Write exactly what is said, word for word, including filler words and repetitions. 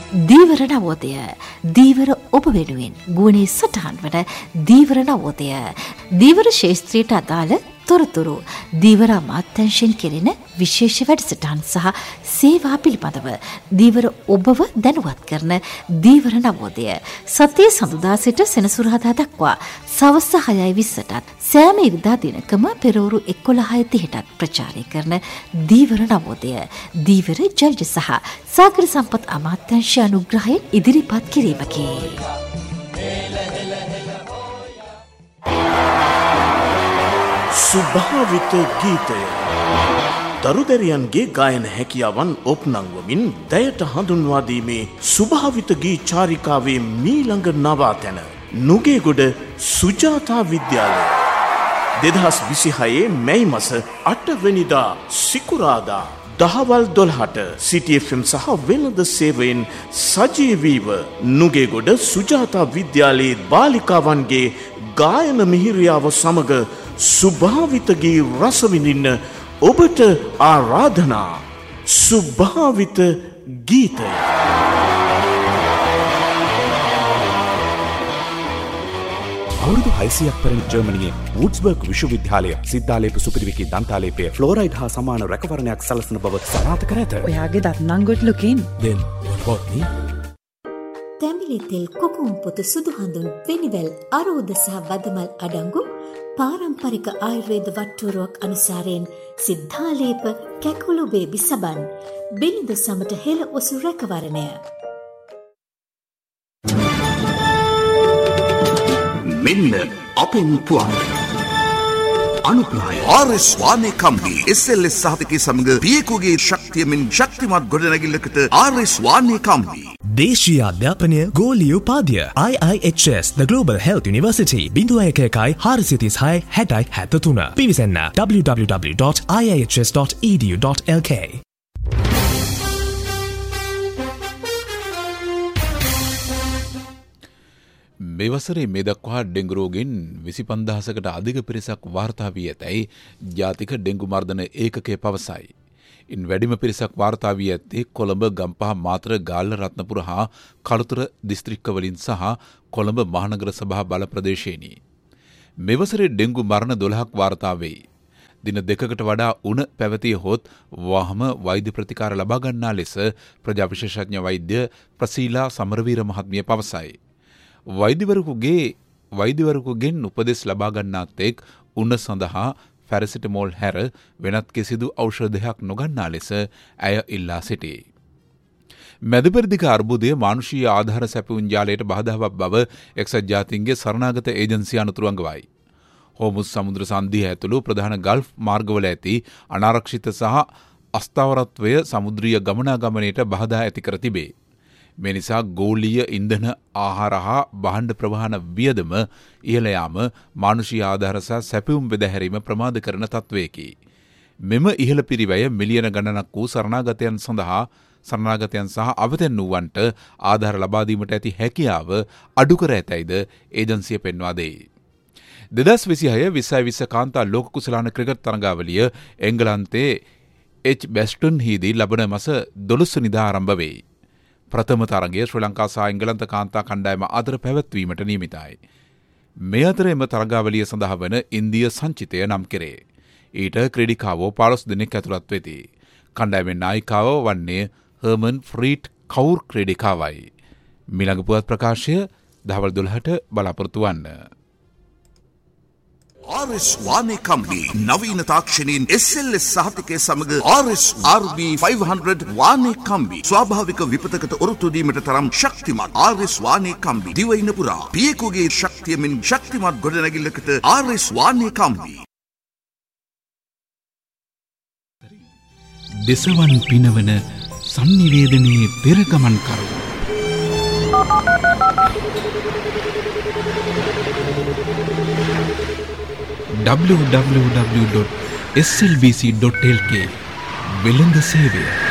දීවර නවෝදය. දීවර ඔබ වෙනුවෙන් ගුවනේ සටහන් වන දීවර නවෝදය. දීවර ශාස්ත්‍රයට අදාළ තොරතුරු දීවර අමාත්‍යාංශයෙන් කෙරෙන විශේෂ වැඩසටහන් සහ සේවා පිළිබඳව දීවර ඔබව දැනුවත් කරන දීවර නවෝදය සතිය සඳුදා සිට සෙනසුරාදා දක්වා සවස් හයයි විස්සටත් සෑම ඉරිදා දිනකම පෙරවරු එකොළහයි තිහටත් ප්‍රචාරය කරන දීවර නවෝදය දීවර ජල්ජ සහ සාගර සම්පත් අමාත්‍යාංශ අනුග්‍රහයෙන් ඉදිරිපත් කිරීමකි. සුභාවිත ගීතය දරුදැරියන්ගේ ගායන හැකියාවන් ඔප්නංවමින් දැයට හඳුන්වා දීමේ සුභාවිත ගී චාරිකාවේ මීළඟ නවාතැන නුගේගොඩ සුජාතා විද්‍යාලය දෙදහස් විසිහයේ මැයි මස අටවැනිදා සිකුරාදා දහවල් දොළහට සිටි එෆ් එම් සහ වෙළඳ සේවයෙන් සජීවීව නුගේගොඩ සුජාතා විද්‍යාලයේ බාලිකාවන්ගේ ගායන මිහිරියාව සමග සුභාවිතගේ රස විඳින්න ඔබට ආරාධනා. සුභාවිත ගීතය. අවුරුදු හයසියයක් පැරණි ජර්මනියේ වුඩ්ස්බර්ග් විශ්වවිද්‍යාලය සිද්ධාලේප සුපිරිවෙකි දන්තාලේපය ෆ්ලෝරයිඩ් හා සමාන රැකවරණයක් සලසන බව සනාථ කර ඇත. ඔයාගේ දත් නම් ගොඩලුකින්. Then what about me? තැඹිලි තෙල් කොකුම් පොත සුදු හඳුන් වෙනිවැල් අරෝද සහ වදමල් අඩංගු පාරම්පරික ආයුර්වේද වට්ටුරුවක් අනුසාරයෙන් සිද්ධාලේප කැකුළු බේබි සබන් බිලිඳ සමට හෙළ ඔසු රැකවරණය. මෙන්න අපෙන් පුවන් අනුප්‍රාය R S වානේ company S L S සහතිකයේ සමග පියකුගේ ශක්තියමින් ශක්තිමත් ගොඩනැගිල්ලකට ආර් එස් වානේ කම්පනි දේශීය අධ්‍යාපනය ගෝලීය උපාධිය I I H S The Global Health University බිඳුව එක එකයි හාරසිය තිස්හය හැටයි හැත්තතුන පිවිසන්න w w w dot i i h s dot e d u dot l k. මේ වසරේ මේ දක්වා ඩෙංගු රෝගීන් විසි පන්දාහසකට අධික පිරිසක් වාර්තා වී ඇතැයි ජාතික ඩෙංගු මර්ධන ඒකකය පවසයි. ඉන් වැඩිම පිරිසක් වාර්තා වී ඇත්තේ කොළඹ, ගම්පහ, මාතර, ගාල්ල, රත්නපුර හා කළුතර දිස්ත්‍රික්කවලින් සහ කොළඹ මහනගර සභා බල ප්‍රදේශයෙනි. මෙවසරේ ඩෙංගු මරණ දොළහක් වාර්තා වෙයි. දින දෙකකට වඩා උණ පැවතිය හොත් වහම වෛද්‍ය ප්‍රතිකාර ලබා ගන්නා ලෙස ප්‍රජා විශේෂඥ වෛද්‍ය ප්‍රසීලා සමරවීර මහත්මිය පවසයි. වෛද්‍යවරයෙකුගේ වෛද්‍යවරයෙකුගෙන් උපදෙස් ලබා ගන්නාත් එක් උණ සඳහා පැරසිටමෝල් හැර වෙනත් කිසිදු ඖෂධයක් නොගන්නා ලෙස ඇය ඉල්ලා සිටී. මැදපෙරදිග අර්බුදය මානුෂීය ආධාර සැපයුම් ජාලයට බාධාවක් බව එක්සත් ජාතීන්ගේ සරණාගත ඒජන්සිය අනුතුරු අඟවයි. හෝමුස් සමුද්‍ර සංධිය ඇතුළු ප්‍රධාන ගල්ෆ් මාර්ගවල ඇති අනාරක්ෂිත සහ අස්ථාවරත්වය සමුද්‍රීය ගමනාගමනයට බාධා ඇති කර තිබේ. මේ නිසා ගෝලීය ඉන්ධන ආහාර හා භාණ්ඩ ප්‍රවාහන වියදම ඉහළ යාම මානුෂීය ආධාර සහ සැපයුම් බෙදහැරීම ප්‍රමාද කරන තත්වයකි. මෙම ඉහළ පිරිවැය මිලියන ගණනක් වූ සරණාගතයන් සඳහා සරණාගතයන් සහ අවතැන් වූවන්ට ආධාර ලබා දීමට ඇති හැකියාව අඩු කර ඇතැයිද ඒජන්සිය පෙන්වා දෙයි. දෙදහස් විසිහය විස්සයි විස්ස කාන්තා ලෝක කුසලාන ක්‍රිකට් තරගාවලිය එංගලන්තයේ එච් බැස්ටන් හිදී ලබන මස දොළොස් වෙනිදා ආරම්භ වෙයි. ප්‍රථම තරගය ශ්‍රී ලංකා සහ එංගලන්ත කාන්තා කණ්ඩායම අතර පැවැත්වීමට නියමිතයි. මේ අතර එම තරගාවලිය සඳහා වන ඉන්දිය සංචිතය නම් කෙරේ. ඊට ක්‍රීඩිකාවෝ පළොස් දෙනෙක් ඇතුළත් වෙති. කණ්ඩායමේ නායිකාව වන්නේ හර්මන් ෆ්‍රීට් කවුර් ක්‍රීඩිකාවයි. මිළඟ පුවත් ප්‍රකාශය දහවල් දොළහට බලාපොරොත්තු වන්න. ආර් එස් වානේ කම්පනි නවීන තාක්ෂණයෙන් එස් එල් එස් සහතිකයේ සමග ආර් එස් ආර් බී පන්සිය වානේ කම්බි ස්වාභාවික විපතකට ඔරොත්තු දීමට තරම් ශක්තිමත් ආර් එස් වානේ කම්බි දිවයින පුරා පියෙකුගේ ශක්තියමින් ශක්තිමත් ගොඩනැගිල්ලකට ආර් එස් වානේ කම්බි. දෙසවන් පිනවන සංනිවේදනයේ පෙරගමන් කරු w w w dot s l b c dot l k වෙළඳ සේවය